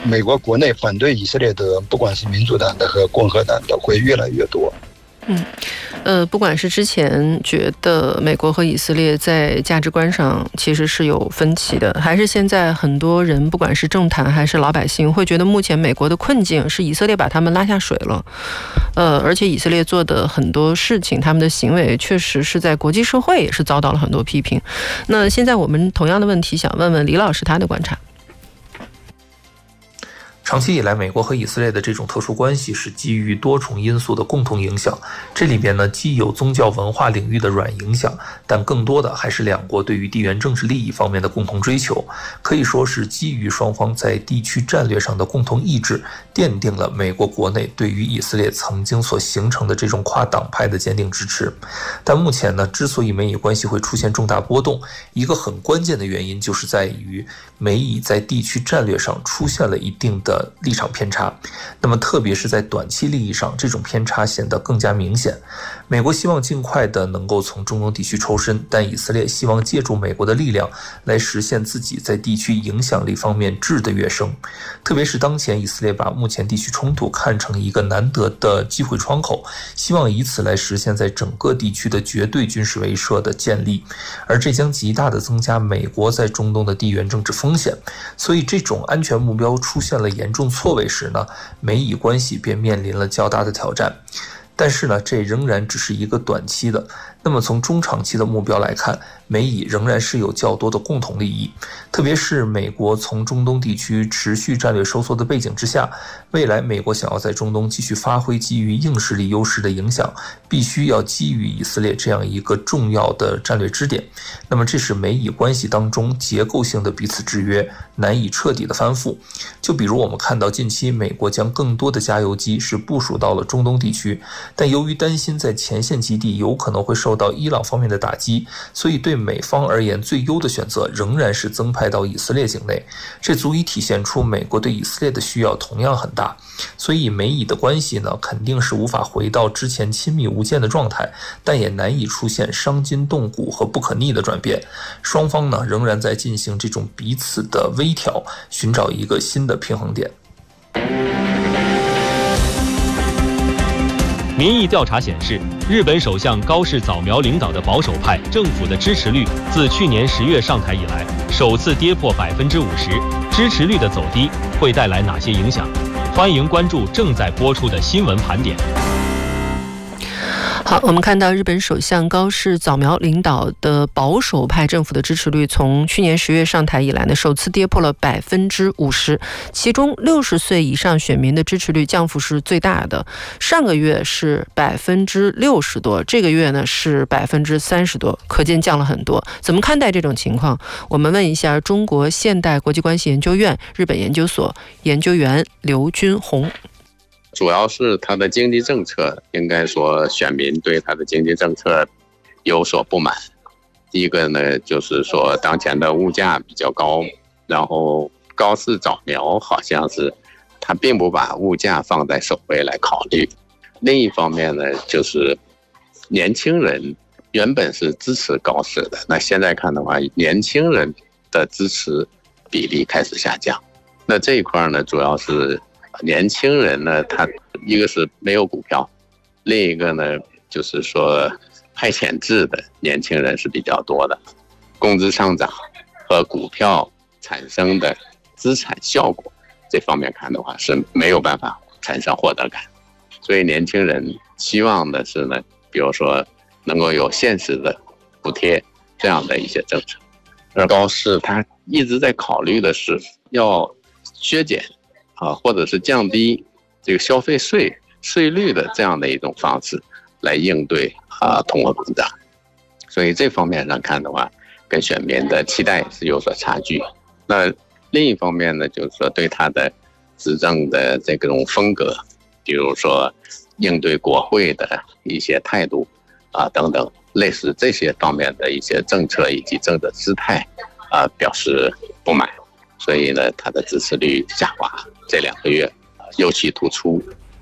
美国国内反对以色列的，不管是民主党的和共和党的，会越来越多。 不管是之前觉得美国和以色列在价值观上其实是有分歧的，还是现在很多人不管是政坛还是老百姓会觉得目前美国的困境是以色列把他们拉下水了，而且以色列做的很多事情，他们的行为确实是在国际社会也是遭到了很多批评。那现在我们同样的问题想问问李老师他的观察。 长期以来，美国和以色列的这种特殊关系是基于多重因素的共同影响。这里边呢，既有宗教文化领域的软影响，但更多的还是两国对于地缘政治利益方面的共同追求。可以说是基于双方在地区战略上的共同意志，奠定了美国国内对于以色列曾经所形成的这种跨党派的坚定支持。但目前呢，之所以美以关系会出现重大波动，一个很关键的原因就是在于美以在地区战略上出现了一定的立场偏差，那么特别是在短期利益上，这种偏差显得更加明显。美国希望尽快的能够从中东地区抽身，但以色列希望借助美国的力量来实现自己在地区影响力方面质的跃升。特别是当前以色列把目前地区冲突看成一个难得的机会窗口，希望以此来实现在整个地区的绝对军事威慑的建立，而这将极大的增加美国在中东的地缘政治风险。所以这种安全目标出现了严重错位时呢，美以关系便面临了较大的挑战。但是呢，这仍然只是一个短期的。那么从中长期的目标来看，美以仍然是有较多的共同利益，特别是美国从中东地区持续战略收缩的背景之下，未来美国想要在中东继续发挥基于硬实力优势的影响，必须要基于以色列这样一个重要的战略支点。那么这是美以关系当中结构性的彼此制约，难以彻底的翻覆。就比如我们看到近期美国将更多的加油机是部署到了中东地区，但由于担心在前线基地有可能会受到伊朗方面的打击，所以对美方而言最优的选择仍然是增派到以色列境内。这足以体现出美国对以色列的需要同样很大。所以美以的关系呢，肯定是无法回到之前亲密无间的状态，但也难以出现伤筋动骨和不可逆的转变。双方呢仍然在进行这种彼此的微调，寻找一个新的平衡点。 民意调查显示，日本首相高市早苗领导的保守派政府的支持率自去年10月上台以来，首次跌破50%。支持率的走低会带来哪些影响？欢迎关注正在播出的新闻盘点。 好，我们看到日本首相高市早苗领导的保守派政府的支持率从去年10月上台以来呢，首次跌破了50%，其中60岁以上选民的支持率降幅是最大的，上个月是60%多，这个月呢是30%多，可见降了很多。怎么看待这种情况？我们问一下中国现代国际关系研究院日本研究所研究员刘军宏。 主要是他的经济政策，应该说选民对他的经济政策有所不满。第一个呢，就是说当前的物价比较高，然后高市早苗好像是他并不把物价放在首位来考虑。另一方面呢，就是年轻人原本是支持高市的，那现在看的话，年轻人的支持比例开始下降。那这一块呢，主要是年轻人呢，他一个是没有股票，另一个呢就是说派遣制的年轻人是比较多的，工资上涨和股票产生的资产效果这方面看的话是没有办法产生获得感，所以年轻人希望的是呢，比如说能够有现实的补贴这样的一些政策。而高市他一直在考虑的是要削减或者是降低这个消费税率的这样的一种方式来应对通货膨胀，所以这方面上看的话，跟选民的期待是有所差距。那另一方面呢，就是说对他的执政的这种风格，比如说应对国会的一些态度等等，类似这些方面的一些政策以及政治姿态表示不满，所以呢，他的支持率下滑，这2个月尤其突出。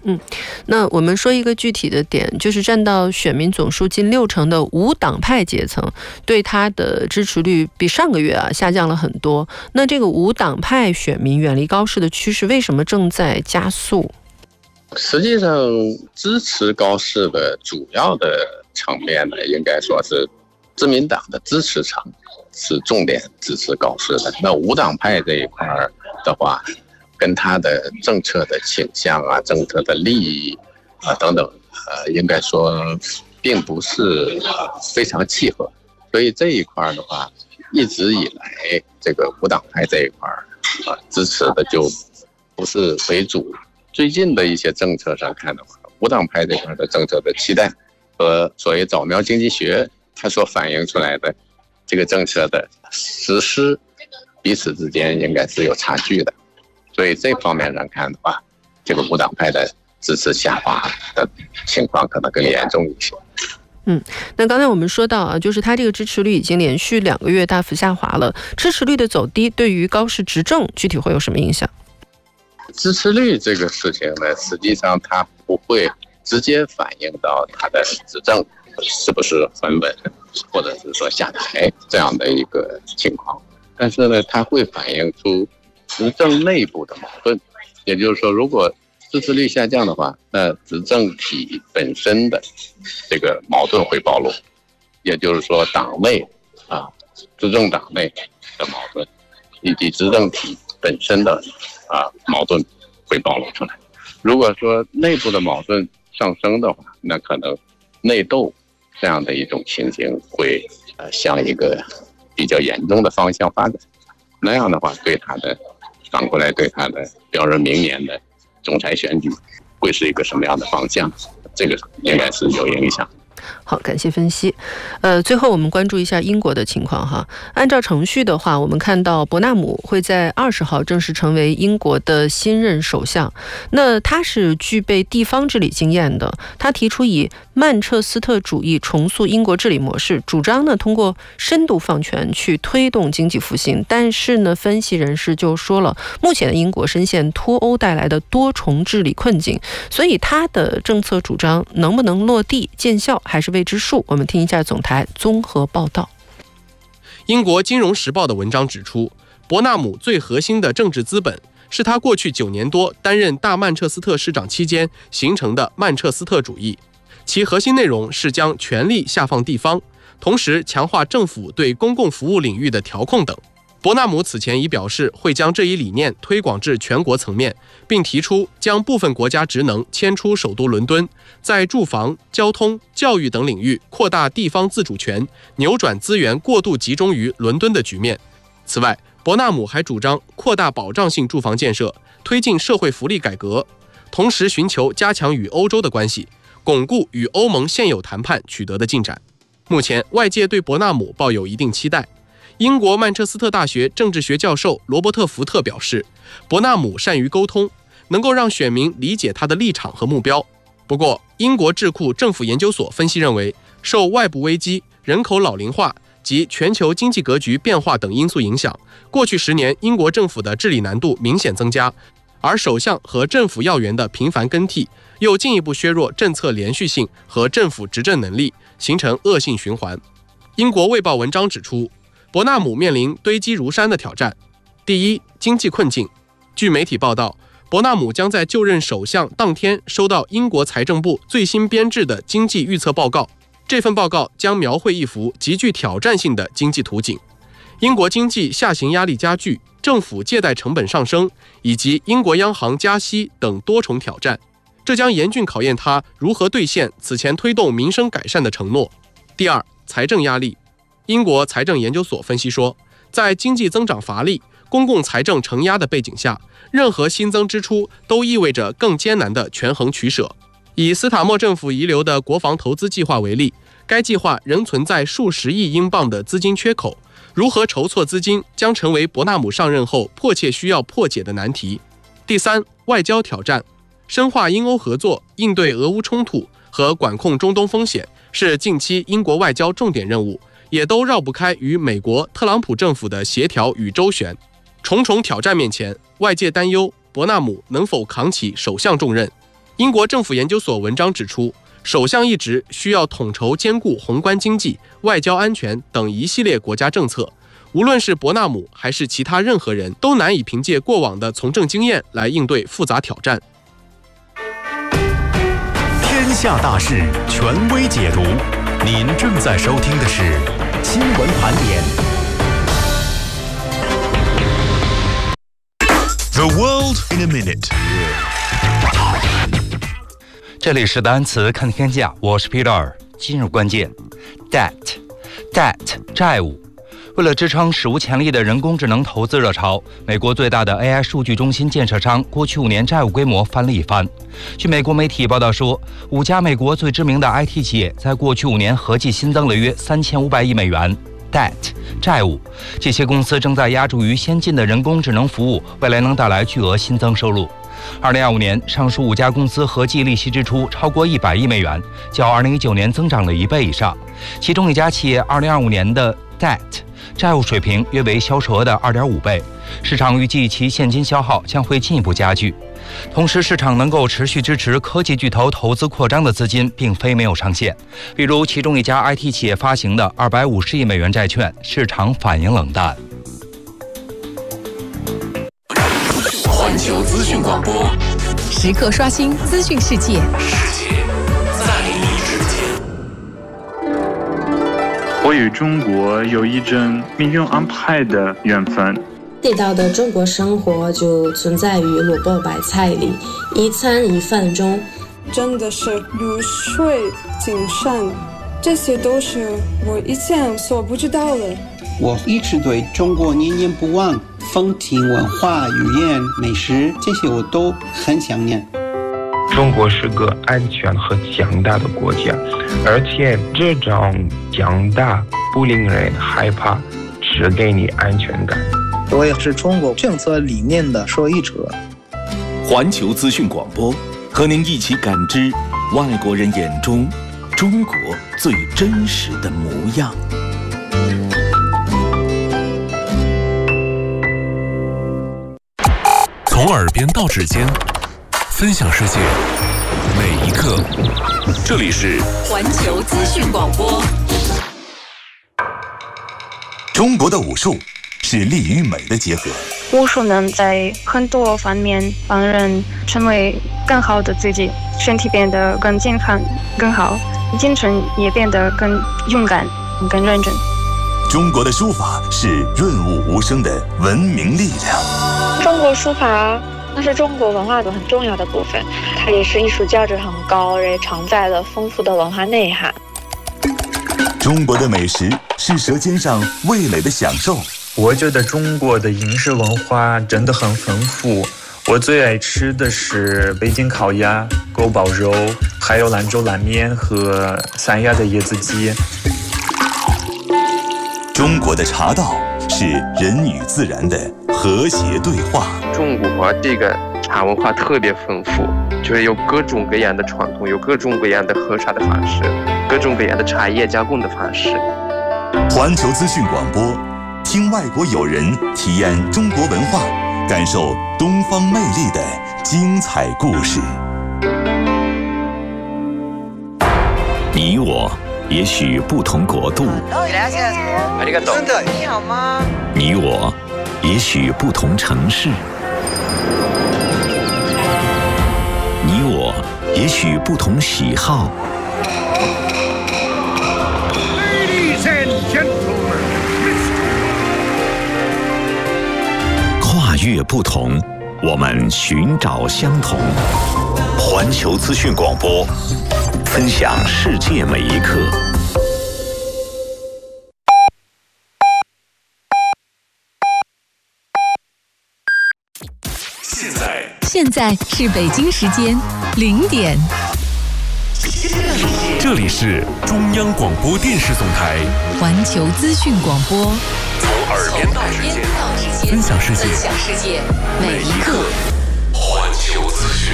那我们说一个具体的点，就是占到选民总数近60%的无党派阶层，对他的支持率比上个月下降了很多。那这个无党派选民远离高市的趋势，为什么正在加速？ 实际上，支持高市的主要的层面呢，应该说是自民党的支持层是重点支持高市的。那无党派这一块的话，跟他的政策的倾向政策的利益等等，应该说并不是非常契合。所以这一块的话，一直以来这个无党派这一块支持的就不是为主。最近的一些政策上看的话，无党派这块的政策的期待和所谓早苗经济学它所反映出来的这个政策的实施，彼此之间应该是有差距的。所以这方面上看的话，这个无党派的支持下滑的情况可能更严重一些。 那刚才我们说到就是他这个支持率已经连续2个月大幅下滑了，支持率的走低对于高市执政具体会有什么影响？ 支持率这个事情呢，实际上它不会直接反映到他的执政是不是很稳，或者是说下台这样的一个情况，但是呢，它会反映出执政内部的矛盾。也就是说，如果支持率下降的话，那执政体本身的这个矛盾会暴露，也就是说党内执政党内的矛盾以及执政体本身的矛盾会暴露出来。如果说内部的矛盾上升的话，那可能内斗这样的一种情形会向一个比较严重的方向发展。那样的话，反过来对他的标准明年的总裁选举会是一个什么样的方向，这个应该是有影响。 好，感谢分析。最后我们关注一下英国的情况哈。按照程序的话，我们看到伯纳姆会在20号正式成为英国的新任首相。那他是具备地方治理经验的，他提出以曼彻斯特主义重塑英国治理模式，主张呢通过深度放权去推动经济复兴。但是呢，分析人士就说了，目前的英国深陷脱欧带来的多重治理困境，所以他的政策主张能不能落地见效还是未知数。我们听一下总台综合报道。 英国金融时报的文章指出，伯纳姆最核心的政治资本是他过去9年多担任大曼彻斯特市长期间形成的曼彻斯特主义，其核心内容是将权力下放地方，同时强化政府对公共服务领域的调控等。伯纳姆此前已表示会将这一理念推广至全国层面，并提出将部分国家职能迁出首都伦敦，在住房、交通、教育等领域扩大地方自主权，扭转资源过度集中于伦敦的局面。此外，伯纳姆还主张扩大保障性住房建设，推进社会福利改革，同时寻求加强与欧洲的关系，巩固与欧盟现有谈判取得的进展。目前，外界对伯纳姆抱有一定期待。英国曼彻斯特大学政治学教授罗伯特·福特表示，伯纳姆善于沟通，能够让选民理解他的立场和目标。不过，英国智库政府研究所分析认为，受外部危机、人口老龄化及全球经济格局变化等因素影响，过去10年英国政府的治理难度明显增加，而首相和政府要员的频繁更替，又进一步削弱政策连续性和政府执政能力，形成恶性循环。英国卫报文章指出，伯纳姆面临堆积如山的挑战。第一，经济困境。据媒体报道，伯纳姆将在就任首相当天收到英国财政部最新编制的经济预测报告。这份报告将描绘一幅极具挑战性的经济图景。英国经济下行压力加剧，政府借贷成本上升，以及英国央行加息等多重挑战，这将严峻考验他如何兑现此前推动民生改善的承诺。第二，财政压力。英国财政研究所分析说，在经济增长乏力、公共财政承压的背景下，任何新增支出都意味着更艰难的权衡取舍。以斯塔默政府遗留的国防投资计划为例，该计划仍存在数十亿英镑的资金缺口，如何筹措资金将成为伯纳姆上任后迫切需要破解的难题。第三，外交挑战。深化英欧合作，应对俄乌冲突和管控中东风险是近期英国外交重点任务，也都绕不开与美国特朗普政府的协调与周旋。重重挑战面前，外界担忧伯纳姆能否扛起首相重任。 英国政府研究所文章指出，首相一职需要统筹兼顾宏观经济、外交安全等一系列国家政策，无论是伯纳姆还是其他任何人，都难以凭借过往的从政经验来应对复杂挑战。 天下大事，权威解读。您正在收听的是新闻盘点。The world in a minute。 这里是单词看天下，我是 Peter。今日关键 ，debt 债务。为了支撑史无前例的人工智能投资热潮，美国最大的 AI 数据中心建设商过去5年债务规模翻了一番。据美国媒体报道说，5家美国最知名的 IT 企业在过去5年合计新增了约3500亿美元 debt 债务。这些公司正在押注于先进的人工智能服务，未来能带来巨额新增收入。2025年，上述5家公司合计利息支出超过100亿美元，较2019年增长了1倍以上。其中一家企业2025年的 debt债务水平约为销售额的2.5倍，市场预计其现金消耗将会进一步加剧。同时，市场能够持续支持科技巨头投资扩张的资金并非没有上限，比如其中一家 IT 企业发行的250亿美元债券，市场反应冷淡。 环球资讯广播， 时刻刷新资讯世界， 世界在你之间。 我与中国有一种命运安排的缘分。 地道的中国生活就存在于萝卜白菜里，一餐一饭中。 真的是如水精深，这些都是我以前所不知道的。 我一直对中国念念不忘，风情文化、语言、美食，这些我都很想念。 中国是个安全和强大的国家，而且这种强大不令人害怕，只给你安全感。 我也是中国政策理念的受益者。 环球资讯广播，和您一起感知外国人眼中中国最真实的模样。从耳边到指尖，分享世界每一刻。这里是环球资讯广播。 中国的武术是力与美的结合。 武术能在很多方面帮人成为更好的自己，身体变得更健康、更好，精神也变得更勇敢、更认真。 中国的书法是润物无声的文明力量。 中国书法那是中国文化的很重要的部分，它也是艺术价值很高，也承载了丰富的文化内涵。 中国的美食是舌尖上味蕾的享受。 我觉得中国的饮食文化真的很丰富，我最爱吃的是北京烤鸭、锅包肉，还有兰州拉面和三亚的椰子鸡。 中国的茶道是人与自然的和谐对话。 中国这个茶文化特别丰富，就是有各种各样的传统，有各种各样的喝茶的方式，各种各样的茶叶加工的方式。 环球资讯广播，听外国友人体验中国文化，感受东方魅力的精彩故事。你我也许不同国度， 你好吗？ 你我也许不同城市，你我也许不同喜好。 Ladies and gentlemen， 跨越不同，我们寻找相同。环球资讯广播，分享世界每一刻。 现在是北京时间0点。 这里是中央广播电视总台环球资讯广播， 从耳边到指尖，分享世界每一刻。 环球资讯，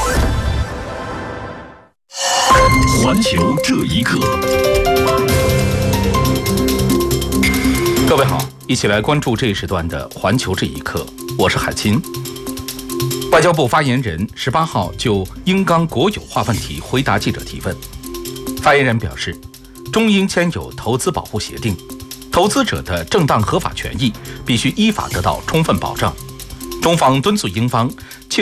环球这一刻。 各位好，一起来关注这一时段的环球这一刻，我是海清。 外交部发言人18号就英钢国有化问题回答记者提问。发言人表示，中英签有投资保护协定，投资者的正当合法权益必须依法得到充分保障。中方敦促英方切